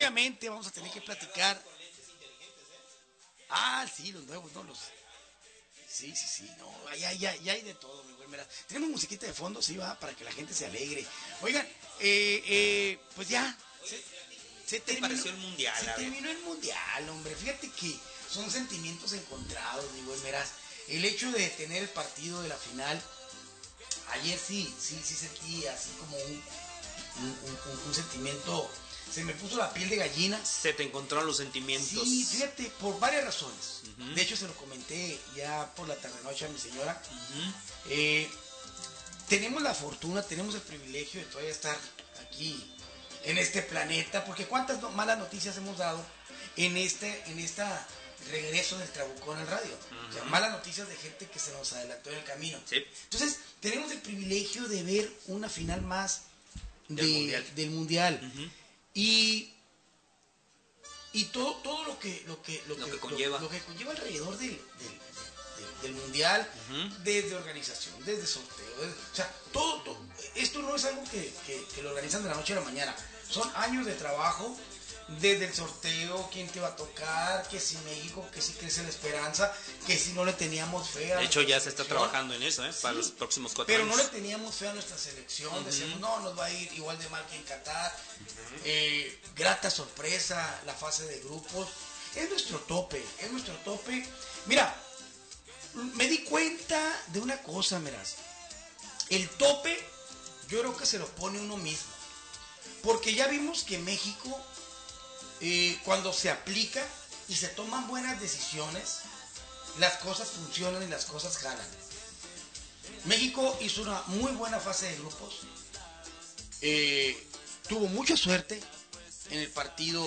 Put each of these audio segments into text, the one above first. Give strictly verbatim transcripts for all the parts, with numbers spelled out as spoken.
obviamente vamos a tener que platicar. Ah, sí, los nuevos, no los. Sí, sí, sí, no, ya, ya, ya hay de todo, mi güey. Mira, tenemos musiquita de fondo, sí, va, para que la gente se alegre. Oigan, eh, eh, pues ya, se, se ¿Qué te pareció el mundial? Se A ver. terminó el mundial, hombre. Fíjate que son sentimientos encontrados, mi güey. Verás, el hecho de tener el partido de la final, ayer sí, sí, sí sentí así como un, un, un, un, un sentimiento. Se me puso la piel de gallina. Se te encontraron los sentimientos. Sí, fíjate, por varias razones. Uh-huh. De hecho, se lo comenté ya por la tarde-noche a mi señora. Uh-huh. Eh, tenemos la fortuna, tenemos el privilegio de todavía estar aquí en este planeta, porque cuántas no, malas noticias hemos dado en este en esta regreso del Trabucón al radio. Uh-huh. O sea, malas noticias de gente que se nos adelantó en el camino. Sí. Entonces, tenemos el privilegio de ver una final más de, del mundial. Del mundial. Uh-huh. Y, y todo, todo lo que lo que, lo lo que, que conlleva lo, lo que conlleva alrededor del, del, del, del mundial, uh-huh. desde organización, desde sorteo, desde, o sea, todo, todo, esto no es algo que, que, que lo organizan de la noche a la mañana, son años de trabajo, desde el sorteo, quién te va a tocar, que si México, que si crece la esperanza, que si no le teníamos fe a de hecho ya se está trabajando en eso, ¿eh? Sí, para los próximos cuatro pero años. no le teníamos fe a nuestra selección, uh-huh. decíamos no, nos va a ir igual de mal que en Qatar, uh-huh. eh, grata sorpresa, la fase de grupos, es nuestro tope, es nuestro tope. Mira, me di cuenta de una cosa, miras, el tope yo creo que se lo pone uno mismo, porque ya vimos que México, Eh, cuando se aplica y se toman buenas decisiones, las cosas funcionan y las cosas jalan. México hizo una muy buena fase de grupos, eh, tuvo mucha suerte en el partido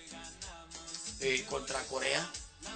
eh, contra Corea,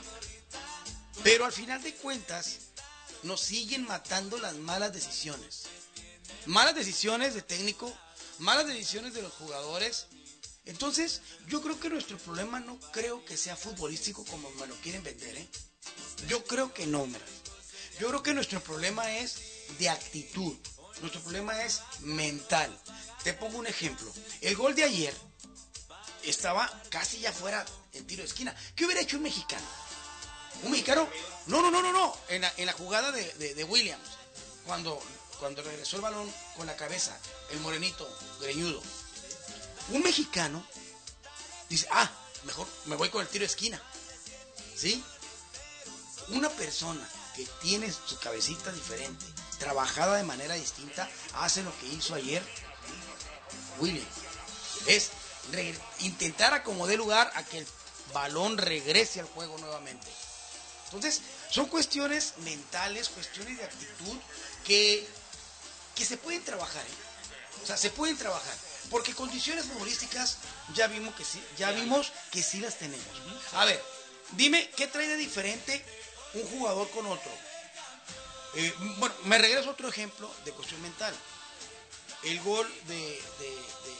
pero al final de cuentas nos siguen matando las malas decisiones, malas decisiones de técnico, malas decisiones de los jugadores. Entonces, yo creo que nuestro problema no creo que sea futbolístico como me lo quieren vender, ¿eh? Yo creo que no, mira. Yo creo que nuestro problema es de actitud. Nuestro problema es mental. Te pongo un ejemplo. El gol de ayer estaba casi ya fuera en tiro de esquina. ¿Qué hubiera hecho un mexicano? ¿Un mexicano? No, no, no, no, no. En la, en la jugada de, de, de Williams. Cuando, cuando regresó el balón con la cabeza, el morenito, greñudo. Un mexicano dice, ah, mejor me voy con el tiro de esquina, ¿sí? Una persona que tiene su cabecita diferente, trabajada de manera distinta, hace lo que hizo ayer William. Es re- intentar acomodar lugar a que el balón regrese al juego nuevamente. Entonces, son cuestiones mentales, cuestiones de actitud que, que se pueden trabajar, ¿eh? O sea, se pueden trabajar. Porque condiciones futbolísticas ya vimos que sí, ya vimos que sí las tenemos. A ver, dime qué trae de diferente un jugador con otro. Eh, bueno, me regreso a otro ejemplo de cuestión mental. El gol de, de,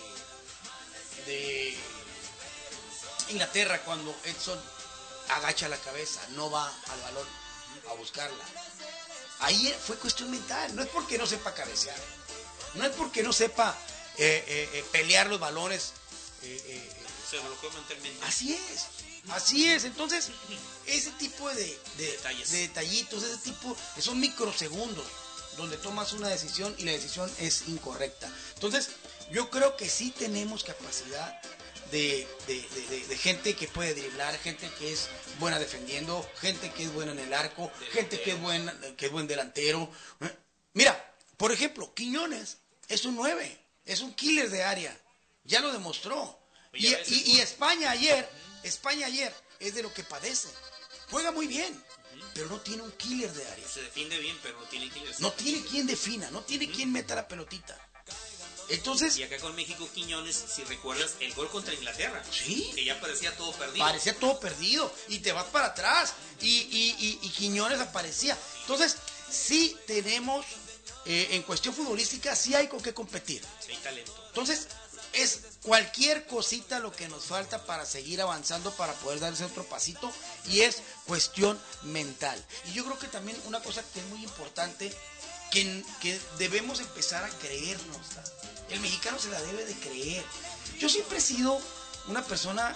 de, de Inglaterra cuando Edson agacha la cabeza, no va al balón a buscarla. Ahí fue cuestión mental. No es porque no sepa cabecear, no es porque no sepa Eh, eh, eh, pelear los balones, eh, eh, se bloqueó mentalmente. Así es, así es. Entonces, ese tipo de, de, Detalles. de detallitos, ese tipo, son microsegundos donde tomas una decisión y la decisión es incorrecta. Entonces, yo creo que sí tenemos capacidad de, de, de, de gente que puede driblar, gente que es buena defendiendo, gente que es buena en el arco, delantero. gente que es, buena, que es buen delantero. Mira, por ejemplo, Quiñones es un nueve. Es un killer de área, ya lo demostró. Y, y, y España ayer, uh-huh. España ayer es de lo que padece. Juega muy bien, uh-huh. pero no tiene un killer de área. Se defiende bien, pero no tiene killer. No tiene quien defina, no tiene uh-huh. quien meta la pelotita. Entonces, y acá con México, Quiñones, si recuerdas el gol contra Inglaterra, sí, que ya parecía todo perdido. Parecía todo perdido y te vas para atrás y, y, y, y Quiñones aparecía. Entonces, sí tenemos. Eh, en cuestión futbolística sí hay con qué competir. Sí, hay talento. Entonces, es cualquier cosita lo que nos falta para seguir avanzando, para poder darse otro pasito, y es cuestión mental. Y yo creo que también una cosa que es muy importante, que, que debemos empezar a creernos. El mexicano se la debe de creer. Yo siempre he sido una persona